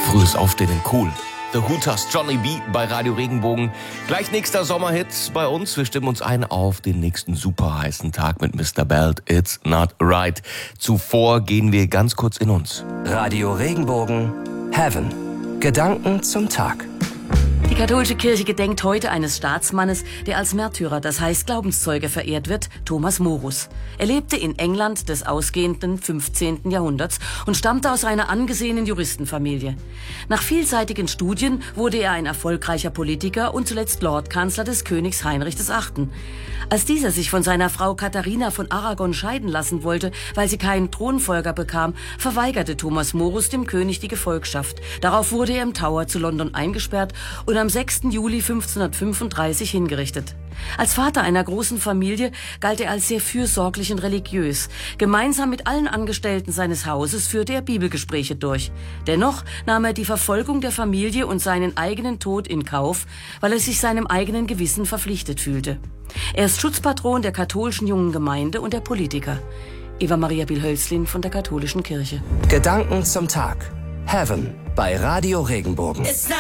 Frühes Aufstehen in cool. The Hooters, Johnny B. bei Radio Regenbogen. Gleich nächster Sommerhit bei uns. Wir stimmen uns ein auf den nächsten super heißen Tag mit Mr. Belt. It's not right. Zuvor gehen wir ganz kurz in uns. Radio Regenbogen, Heaven. Gedanken zum Tag. Die katholische Kirche gedenkt heute eines Staatsmannes, der als Märtyrer, das heißt Glaubenszeuge, verehrt wird, Thomas Morus. Er lebte in England des ausgehenden 15. Jahrhunderts und stammte aus einer angesehenen Juristenfamilie. Nach vielseitigen Studien wurde er ein erfolgreicher Politiker und zuletzt Lordkanzler des Königs Heinrich VIII. Als dieser sich von seiner Frau Katharina von Aragon scheiden lassen wollte, weil sie keinen Thronfolger bekam, verweigerte Thomas Morus dem König die Gefolgschaft. Darauf wurde er im Tower zu London eingesperrt und am 6. Juli 1535 hingerichtet. Als Vater einer großen Familie galt er als sehr fürsorglich und religiös. Gemeinsam mit allen Angestellten seines Hauses führte er Bibelgespräche durch. Dennoch nahm er die Verfolgung der Familie und seinen eigenen Tod in Kauf, weil er sich seinem eigenen Gewissen verpflichtet fühlte. Er ist Schutzpatron der katholischen Jungen Gemeinde und der Politiker. Eva Maria Bill-Hölzlin von der Katholischen Kirche. Gedanken zum Tag. Heaven bei Radio Regenbogen.